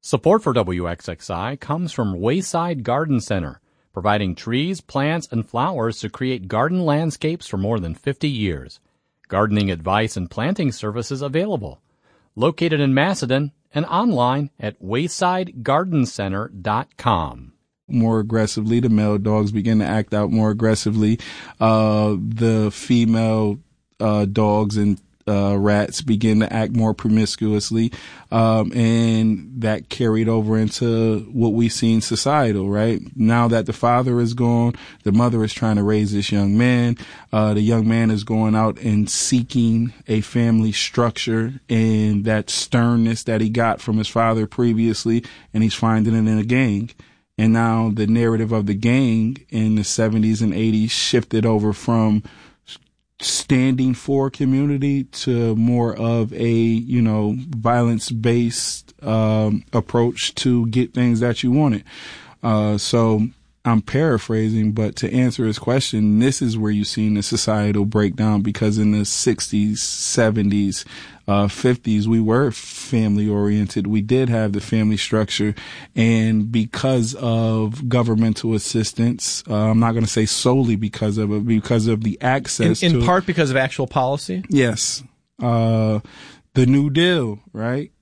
Support for WXXI comes from Wayside Garden Center, providing trees, plants, and flowers to create garden landscapes for more than 50 years. Gardening advice and planting services available. Located in Macedon and online at waysidegardencenter.com. More aggressively, the male dogs begin to act out more aggressively. The female dogs and rats begin to act more promiscuously, and that carried over into what we see in societal, right? Now that the father is gone, the mother is trying to raise this young man. The young man is going out and seeking a family structure and that sternness that he got from his father previously, and he's finding it in a gang. And now the narrative of the gang in the 70s and 80s shifted over from standing for community to more of a, violence-based approach to get things that you wanted. So I'm paraphrasing, but to answer his question, this is where you've seen the societal breakdown, because in the 60s, 70s, 50s, we were family oriented. We did have the family structure, and because of governmental assistance, I'm not going to say solely because of it, because of the access in part because of actual policy. Yes. The New Deal, right?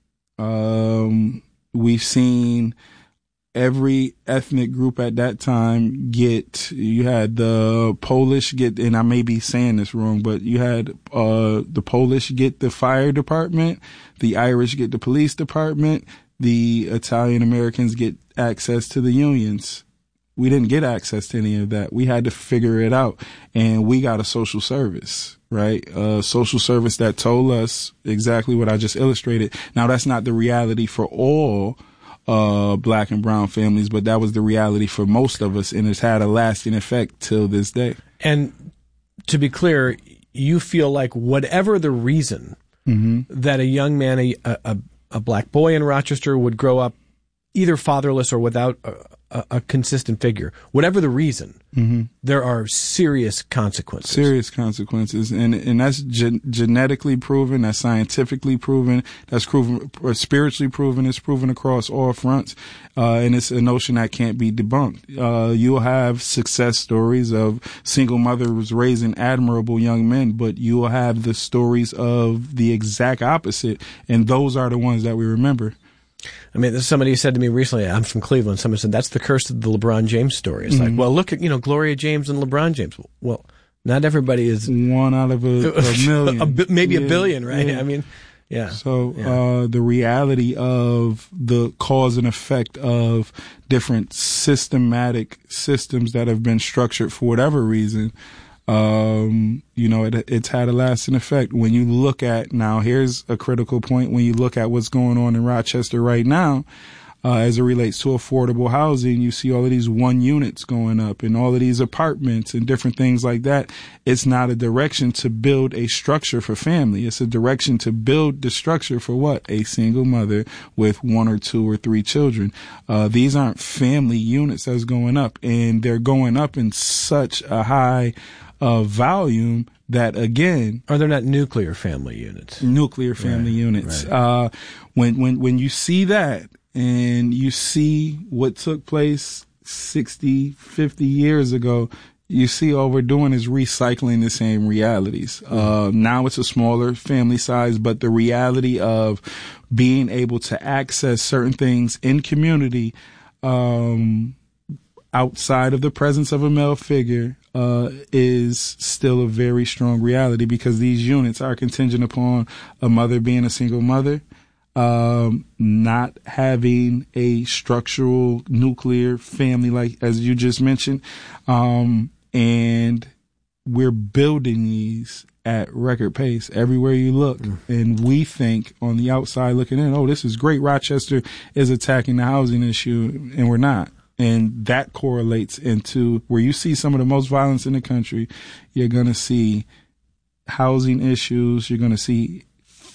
We've seen every ethnic group at that time you had the Polish and I may be saying this wrong, but you had the Polish get the fire department, the Irish get the police department, the Italian Americans get access to the unions. We didn't get access to any of that. We had to figure it out, and we got a social service, right? A social service that told us exactly what I just illustrated. Now, that's not the reality for all black and brown families, but that was the reality for most of us, and it's had a lasting effect till this day. And to be clear, you feel like whatever the reason that a young man, a black boy in Rochester would grow up either fatherless or without a consistent figure, whatever the reason, there are serious consequences. Serious consequences. And that's genetically proven, that's scientifically proven, that's proven, spiritually proven, it's proven across all fronts. And it's a notion that can't be debunked. You'll have success stories of single mothers raising admirable young men, but you will have the stories of the exact opposite. And those are the ones that we remember. I mean, somebody said to me recently, I'm from Cleveland, someone said, that's the curse of the LeBron James story. It's like, well, look at, Gloria James and LeBron James. Well, not everybody is. One out of a million. Maybe a billion, right? Yeah. I mean, yeah. So, the reality of the cause and effect of different systematic systems that have been structured for whatever reason, it's had a lasting effect. When you look at, now here's a critical point, when you look at what's going on in Rochester right now, as it relates to affordable housing, you see all of these 1 units going up and all of these apartments and different things like that. It's not a direction to build a structure for family. It's a direction to build the structure for what? A single mother with 1 or 2 or 3 children. These aren't family units that's going up, and they're going up in such a high volume that, again, are there not nuclear family units? Nuclear family units. Right. When you see that, and you see what took place 60, 50 years ago, you see all we're doing is recycling the same realities. Now it's a smaller family size, but the reality of being able to access certain things in community, outside of the presence of a male figure, is still a very strong reality, because these units are contingent upon a mother being a single mother, not having a structural nuclear family, like as you just mentioned. And we're building these at record pace everywhere you look. And we think on the outside looking in, oh, this is great. Rochester is attacking the housing issue, and we're not. And that correlates into where you see some of the most violence in the country. You're going to see housing issues. You're going to see,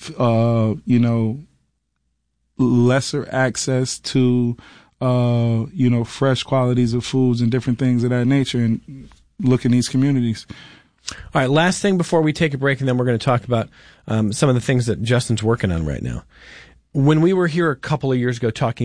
lesser access to, fresh qualities of foods and different things of that nature, and look in these communities. All right, last thing before we take a break, and then we're going to talk about some of the things that Justin's working on right now. When we were here a couple of years ago talking